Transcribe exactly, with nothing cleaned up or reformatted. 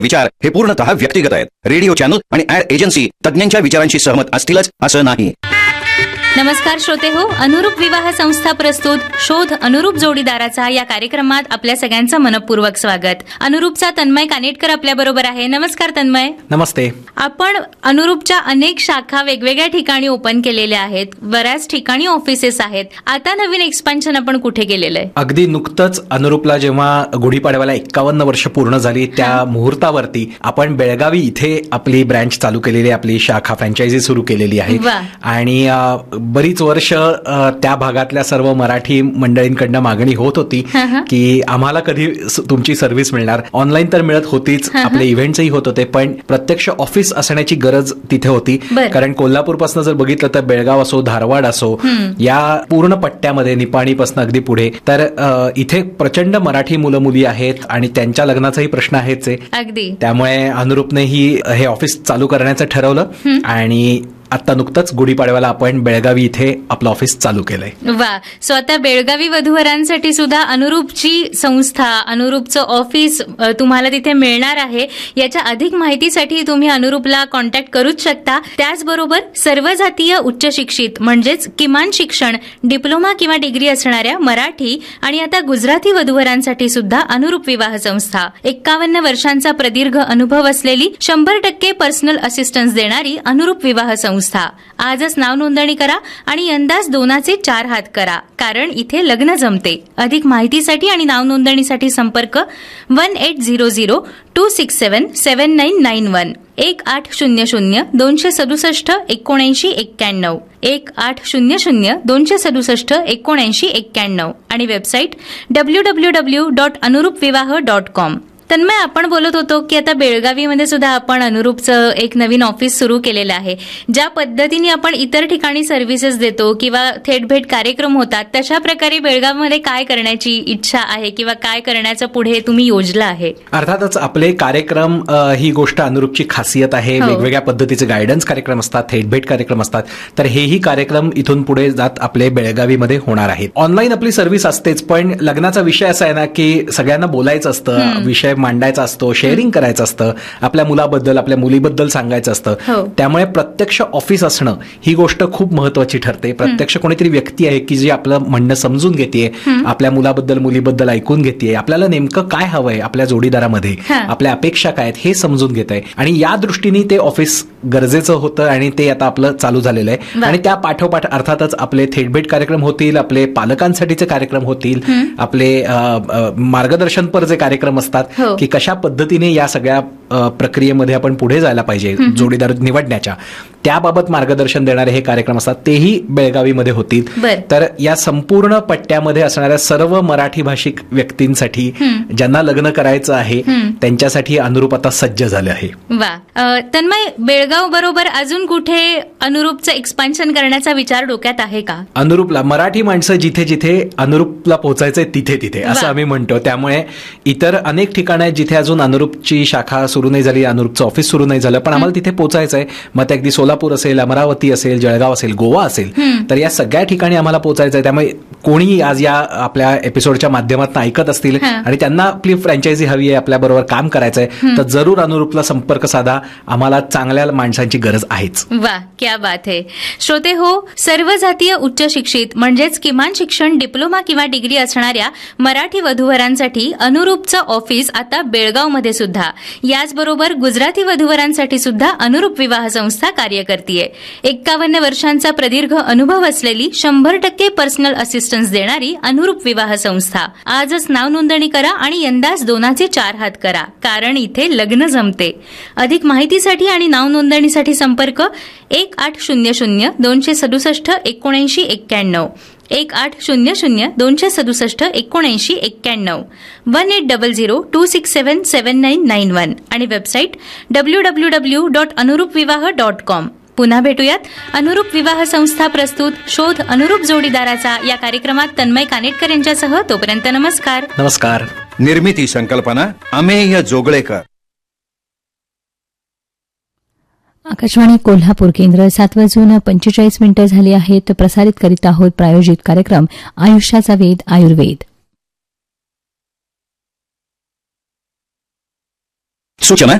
विचार हे पूर्णतः व्यक्तिगत आहेत. रेडिओ चॅनल आणि ऍड एजन्सी तज्ञांच्या विचारांशी सहमत असतीलच असं नाही. नमस्कार श्रोते हो, अनुरूप विवाह संस्था प्रस्तुत शोध अनुरूप जोडीदाराचा या कार्यक्रमात आपल्या सगळ्यांचं मनपूर्वक स्वागत. अनुरूपचा तन्मय कानेटकर आपल्या बरोबर आहे. नमस्कार तन्मय. नमस्ते. आपण अनुरूपच्या अनेक शाखा वेगवेगळ्या ठिकाणी ओपन केलेल्या आहेत, बऱ्याच ठिकाणी ऑफिसेस आहेत. आता नवीन एक्सपान्शन आपण कुठे केलेलं आहे? अगदी नुकतंच अनुरूपला जेव्हा गुढीपाडव्याला एक्कावन्न वर्ष पूर्ण झाली त्या मुहूर्तावरती आपण बेळगावी इथे आपली ब्रँच चालू केलेली, आपली शाखा फ्रँचायझी सुरू केलेली आहे. आणि बरीच वर्ष त्या भागातल्या सर्व मराठी मंडळींकडनं मागणी होत होती की आम्हाला कधी तुमची सर्व्हिस मिळणार. ऑनलाईन तर मिळत होतीच, आपले इव्हेंट्सही होत होते, पण प्रत्यक्ष ऑफिस असण्याची गरज तिथे होती. कारण कोल्हापूरपासून जर बघितलं तर बेळगाव असो, धारवाड असो, या पूर्ण पट्ट्यामध्ये निपाणीपासून अगदी पुढे तर इथे प्रचंड मराठी मुलं मुली आहेत आणि त्यांच्या लग्नाचाही प्रश्न आहेच आहे. अगदी त्यामुळे अनुरूपनेही हे ऑफिस चालू करण्याचं ठरवलं आणि आता नुकतंच गुढीपाडव्याला आपण बेळगावी इथे आपलं ऑफिस चालू केलंय. वा. सो आता बेळगावी वधूवरांसाठी सुद्धा अनुरूपची संस्था, अनुरूपचं ऑफिस तुम्हाला तिथे मिळणार आहे. याच्या अधिक माहितीसाठी तुम्ही अनुरूपला कॉन्टॅक्ट करूच शकता. त्याचबरोबर सर्व जातीय उच्च शिक्षित म्हणजेच किमान शिक्षण डिप्लोमा किंवा डिग्री असणाऱ्या मराठी आणि आता गुजराती वधूवरांसाठी सुद्धा अनुरूप विवाह संस्था, एक्कावन्न वर्षांचा प्रदीर्घ अनुभव असलेली, शंभर टक्के पर्सनल असिस्टन्स देणारी अनुरूप विवाह संस्था. आजच नाव नोंदणी करा आणि यंदाच दोनाचे चार हात करा, कारण इथे लग्न जमते. अधिक माहितीसाठी आणि नाव नोंदणीसाठी संपर्क one eight zero zero to six seven seven nine nine one एक आठ शून्य शून्य दोनशे सदुसष्ट एकोणऐंशी एक्क्याण्णव एक आठ शून्य शून्य दोनशे सदुसष्ट एकोणऐंशी एक्क्याण्णव आणि website W W W dot अनुरूप विवाह डॉट कॉम. तन्मय, आपण बोलत होतो की आता बेळगावीमध्ये सुद्धा आपण अनुरूपचं एक नवीन ऑफिस सुरू केलेलं आहे. ज्या पद्धतीने आपण इतर ठिकाणी सर्व्हिसेस देतो किंवा थेट भेट कार्यक्रम होतात, तशा प्रकारे बेळगावमध्ये काय करण्याची इच्छा आहे किंवा काय करण्याचं पुढे तुम्ही योजलं आहे? अर्थातच आपले कार्यक्रम ही गोष्ट अनुरूपची खासियत आहे. वेगवेगळ्या पद्धतीचे गायडन्स कार्यक्रम असतात, थेट भेट कार्यक्रम असतात. तर हेही कार्यक्रम इथून पुढे जात आपले बेळगावीमध्ये होणार आहेत. ऑनलाईन आपली सर्व्हिस असतेच, पण लग्नाचा विषय असा आहे ना की सगळ्यांना बोलायचं असतं, विषय मांडायचा असतो, शेअरिंग करायचं असतं, आपल्या मुलाबद्दल आपल्या मुलीबद्दल सांगायचं असतं. त्यामुळे प्रत्यक्ष ऑफिस असणं ही गोष्ट खूप महत्वाची ठरते. प्रत्यक्ष कोणीतरी व्यक्ती आहे की जी आपलं म्हणणं समजून घेते, आपल्या मुलाबद्दल मुलीबद्दल ऐकून घेते, आपल्याला नेमकं काय हवंय आपल्या जोडीदारामध्ये, आपल्या अपेक्षा काय आहेत हे समजून घेत आहे. आणि या दृष्टीने ते ऑफिस गरजेचं होतं आणि ते आता आपलं चालू झालेलं आहे. आणि त्या पाठोपाठ अर्थातच आपले थेटभेट कार्यक्रम होतील, आपले पालकांसाठीचे कार्यक्रम होतील, आपले मार्गदर्शनपर जे कार्यक्रम असतात की कशा पद्धतीने या सगळ्या प्रक्रियेमध्ये आपण पुढे जायला पाहिजे जोडीदार निवडण्याच्या, त्याबाबत मार्गदर्शन देणारे हे कार्यक्रम असतात, तेही बेळगावीमध्ये होतील. तर या संपूर्ण पट्ट्यामध्ये असणाऱ्या सर्व मराठी भाषिक व्यक्तींसाठी ज्यांना लग्न करायचं आहे त्यांच्यासाठी अनुरूप आता सज्ज झाले आहे. वा. तन्मय, बेळगाव बरोबर अजून कुठे अनुरूपचं एक्सपान्शन करण्याचा विचार डोक्यात आहे का? अनुरूपला मराठी माणसं जिथे जिथे अनुरूपला पोहोचायचंय तिथे तिथे असं आम्ही म्हणतो. त्यामुळे इतर अनेक ठिकाणं आहेत जिथे अजून अनुरूपची शाखा सुरू नाही झाली, अनुरूपचं ऑफिस सुरू नाही झालं, पण आम्हाला तिथे पोहोचायचंय. मग ते अगदी सोलापूर असेल, अमरावती असेल, जळगाव असेल, गोवा असेल, तर या सगळ्या ठिकाणी आम्हाला पोहोचायचंय. त्यामुळे कोणी आज या आपल्या एपिसोडच्या माध्यमातून ऐकत असतील आणि त्यांना आपली फ्रँचायझी हवी आहे, आपल्या बरोबर काम करायचंय, तर जरूर अनुरूपला संपर्क साधा. आम्हाला चांगल्या माणसांची गरज आहेच. वा, क्या बात है. श्रोते हो, सर्व जातीय उच्च शिक्षित म्हणजेच किमान शिक्षण डिप्लोमा किंवा डिग्री असणाऱ्या मराठी वधूवरांसाठी अनुरूपचं ऑफिस आता बेळगावमध्ये सुद्धा, याचबरोबर गुजराती वधूवरांसाठी सुद्धा अनुरूप विवाह संस्था कार्य करतीये. एक्कावन्न वर्षांचा प्रदीर्घ अनुभव असलेली, शंभर टक्के पर्सनल असिस्टन्स देणारी अनुरूप विवाह संस्था. आजच नाव नोंदणी करा आणि यंदाच दोनाचे चार हात करा, कारण इथे लग्न जमते. अधिक माहितीसाठी आणि नाव नोंदणीसाठी संपर्क एक आठ शून्य शून्य दोनशे सदुसष्ट एकोणऐंशी एक्क्याण्णव एक आठ शून्य शून्य दोनशे सदुसष्ट एकोणऐंशी एक्क्याण्णव one eight double zero to six seven seven nine nine one आणि website W W W dot अनुरूप विवाह डॉट कॉम. पुन्हा भेटूयात अनुरूप विवाह संस्था प्रस्तुत शोध अनुरूप जोडीदाराचा या कार्यक्रमात तन्मय कानेटकर यांच्यासह. तोपर्यंत नमस्कार. नमस्कार. निर्मिती संकल्पना अमेय जोगळेकर. आकाशवाणी कोल्हापूर केंद्र. सात वाजून पंचेचाळीस मिनिटं झाली आहेत. प्रसारित करीत आहोत प्रायोजित कार्यक्रम आयुष्याचा वेध आयुर्वेद. सूचना